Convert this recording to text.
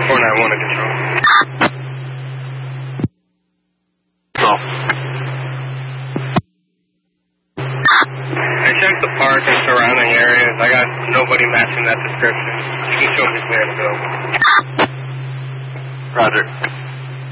491 to control. No. I checked the park and surrounding areas. I got nobody matching that description. You can show me where to go. Roger.